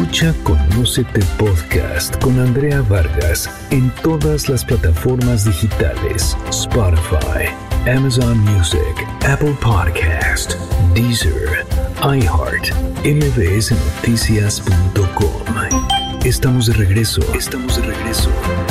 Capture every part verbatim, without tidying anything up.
Escucha Conócete Podcast con Andrea Vargas en todas las plataformas digitales: Spotify, Amazon Music, Apple Podcast, Deezer, iHeart, m b s noticias punto com. Estamos de regreso. Estamos de regreso.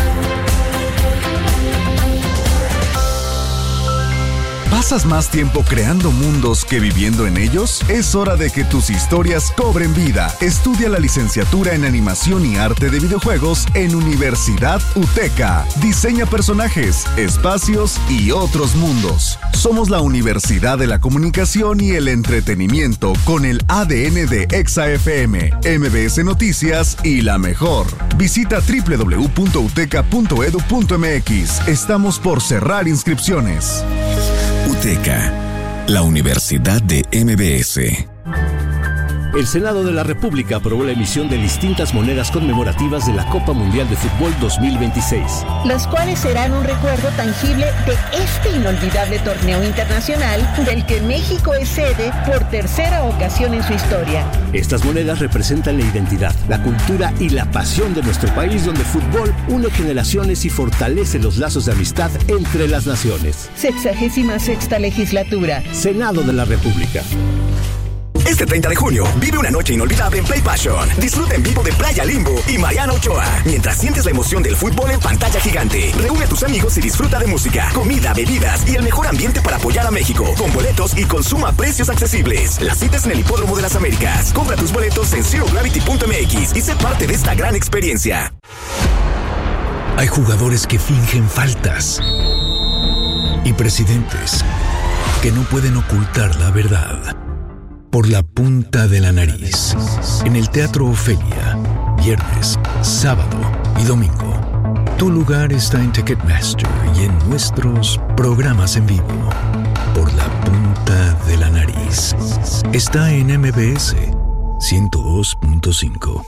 ¿Pasas más tiempo creando mundos que viviendo en ellos? Es hora de que tus historias cobren vida. Estudia la licenciatura en Animación y Arte de Videojuegos en Universidad UTECA. Diseña personajes, espacios y otros mundos. Somos la Universidad de la Comunicación y el Entretenimiento con el A D N de Exa F M, M B S Noticias y La Mejor. Visita doble u doble u doble u punto uteca punto edu punto m x. Estamos por cerrar inscripciones. UTECA, la Universidad de M B S. El Senado de la República aprobó la emisión de distintas monedas conmemorativas de la Copa Mundial de Fútbol dos mil veintiséis. Las cuales serán un recuerdo tangible de este inolvidable torneo internacional del que México es sede por tercera ocasión en su historia. Estas monedas representan la identidad, la cultura y la pasión de nuestro país, donde el fútbol une generaciones y fortalece los lazos de amistad entre las naciones. Sexagésima sexta legislatura. Senado de la República. Este treinta de junio, vive una noche inolvidable en Play Passion. Disfruta en vivo de Playa Limbo y Mariana Ochoa, mientras sientes la emoción del fútbol en pantalla gigante. Reúne a tus amigos y disfruta de música, comida, bebidas y el mejor ambiente para apoyar a México, con boletos y consuma a precios accesibles. Las citas en el Hipódromo de las Américas. Compra tus boletos en zero gravity punto m x y sé parte de esta gran experiencia. Hay jugadores que fingen faltas y presidentes que no pueden ocultar la verdad por la punta de la nariz. En el Teatro Ofelia, viernes, sábado y domingo. Tu lugar está en Ticketmaster y en nuestros programas en vivo. Por la punta de la nariz. Está en M B S ciento dos punto cinco.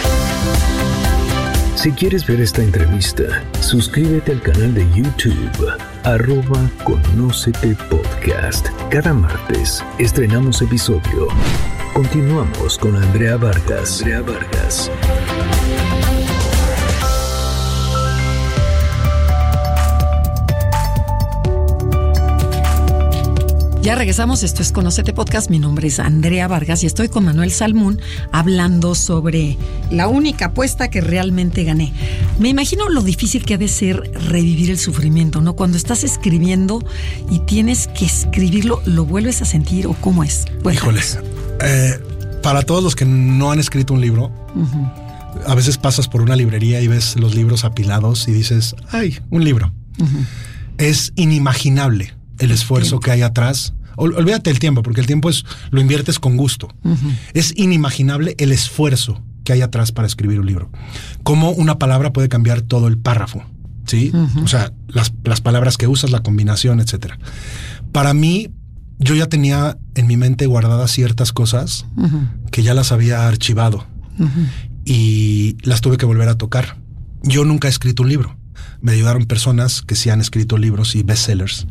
Si quieres ver esta entrevista, suscríbete al canal de YouTube, arroba Conócete Podcast. Cada martes estrenamos episodio. Continuamos con Andrea Vargas. Andrea Vargas. Ya regresamos, esto es Conócete Podcast, mi nombre es Andrea Vargas y estoy con Manuel Salmún hablando sobre la única apuesta que realmente gané. Me imagino lo difícil que ha de ser revivir el sufrimiento, ¿no? Cuando estás escribiendo y tienes que escribirlo, ¿lo vuelves a sentir o cómo es? Cuéntanos. Híjoles, eh, para todos los que no han escrito un libro, uh-huh. a veces pasas por una librería y ves los libros apilados y dices, ¡ay, un libro! Uh-huh. Es inimaginable el esfuerzo que hay atrás. Ol, olvídate del tiempo, porque el tiempo es lo inviertes con gusto. Uh-huh. Es inimaginable el esfuerzo que hay atrás para escribir un libro. Cómo una palabra puede cambiar todo el párrafo, ¿sí? Uh-huh. O sea, las, las palabras que usas, la combinación, etcétera. Para mí, yo ya tenía en mi mente guardadas ciertas cosas uh-huh. que ya las había archivado uh-huh. y las tuve que volver a tocar. Yo nunca he escrito un libro. Me ayudaron personas que sí han escrito libros y bestsellers.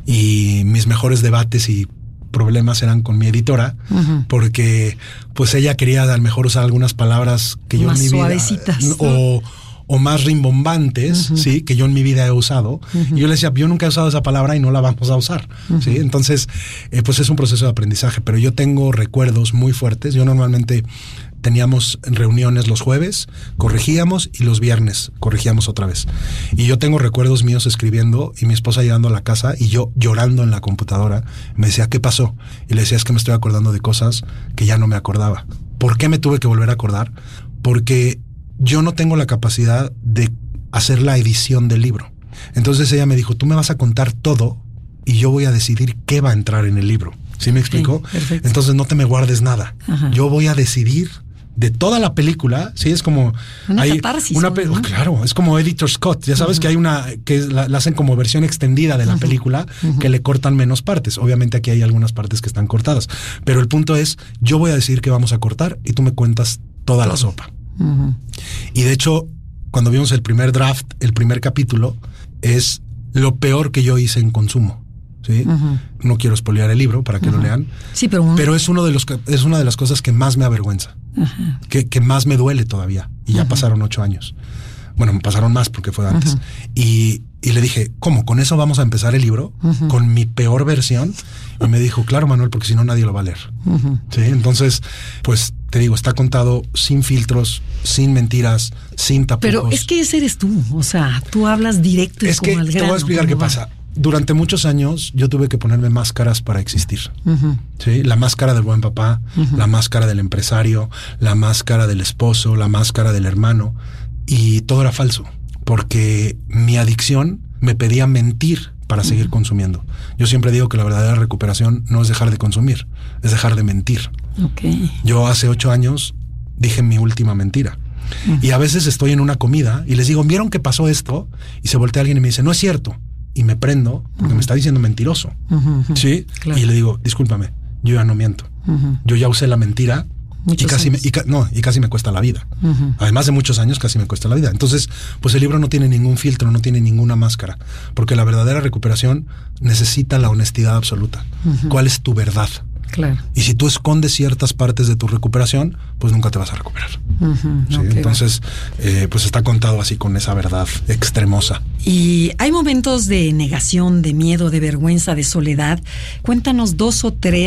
Y mis mejores debates y problemas eran con mi editora, uh-huh. porque pues ella quería a lo mejor usar algunas palabras que yo más en mi vida... suavecitas, ¿no? O, o más rimbombantes, uh-huh. ¿sí? Que yo en mi vida he usado. Uh-huh. Y yo le decía, yo nunca he usado esa palabra y no la vamos a usar, uh-huh. ¿sí? Entonces, eh, pues es un proceso de aprendizaje. Pero yo tengo recuerdos muy fuertes. Yo normalmente... teníamos reuniones los jueves, corregíamos y los viernes corregíamos otra vez. Y yo tengo recuerdos míos escribiendo y mi esposa llegando a la casa y yo llorando en la computadora. Me decía, ¿qué pasó? Y le decía, es que me estoy acordando de cosas que ya no me acordaba. ¿Por qué me tuve que volver a acordar? Porque yo no tengo la capacidad de hacer la edición del libro. Entonces ella me dijo, tú me vas a contar todo y yo voy a decidir qué va a entrar en el libro. ¿Sí me explicó? Sí, entonces no te me guardes nada. Ajá. Yo voy a decidir de toda la película, sí, es como una hay catarsis, una ¿no? Claro, es como Editor Scott, ya sabes uh-huh. que hay una que la, la hacen como versión extendida de la uh-huh. película uh-huh. que le cortan menos partes. Obviamente aquí hay algunas partes que están cortadas, pero el punto es, yo voy a decir que vamos a cortar y tú me cuentas toda Todo. la sopa. Uh-huh. Y de hecho, cuando vimos el primer draft, el primer capítulo es lo peor que yo hice en consumo. ¿sí? Uh-huh. No quiero spoilear el libro para que uh-huh. lo lean. Sí, pero, un... pero es uno de los es una de las cosas que más me avergüenza, uh-huh. que, que más me duele todavía. Y ya uh-huh. pasaron ocho años. Bueno, me pasaron más porque fue antes. Uh-huh. Y, y le dije, ¿cómo? ¿Con eso vamos a empezar el libro? Uh-huh. ¿Con mi peor versión? Y me dijo, claro, Manuel, porque si no nadie lo va a leer. Uh-huh. ¿Sí? Entonces, pues te digo, está contado sin filtros, sin mentiras, sin tapujos. Pero es que ese eres tú. O sea, tú hablas directo y es como que al grano. Te voy a explicar qué va. pasa. Durante muchos años yo tuve que ponerme máscaras para existir. Uh-huh. ¿Sí? La máscara del buen papá, uh-huh. la máscara del empresario, la máscara del esposo, la máscara del hermano. Y todo era falso, porque mi adicción me pedía mentir para seguir uh-huh. consumiendo. Yo siempre digo que la verdadera recuperación no es dejar de consumir, es dejar de mentir. Okay. Yo hace ocho años dije mi última mentira. Uh-huh. Y a veces estoy en una comida y les digo, ¿vieron que pasó esto? Y se voltea alguien y me dice, no es cierto. Y me prendo porque uh-huh. me está diciendo mentiroso. Uh-huh. ¿Sí? Claro. Y le digo, discúlpame, yo ya no miento. Uh-huh. Yo ya usé la mentira. Muchos y casi me, y, no, y casi me cuesta la vida. Uh-huh. Además de muchos años, casi me cuesta la vida. Entonces, pues el libro no tiene ningún filtro, no tiene ninguna máscara, porque la verdadera recuperación necesita la honestidad absoluta. Uh-huh. ¿Cuál es tu verdad? Claro. Y si tú escondes ciertas partes de tu recuperación, pues nunca te vas a recuperar. Uh-huh. ¿Sí? Okay, entonces, eh, pues está contado así con esa verdad extremosa. Y hay momentos de negación, de miedo, de vergüenza, de soledad. Cuéntanos dos o tres